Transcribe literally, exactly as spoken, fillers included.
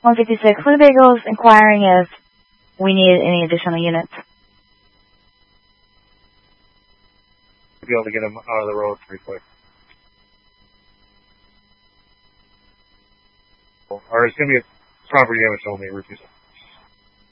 one fifty-six, Winnebago's inquiring if we need any additional units. Be able to get them out of the road pretty quick. Or it's going to be a property damage only, refusal.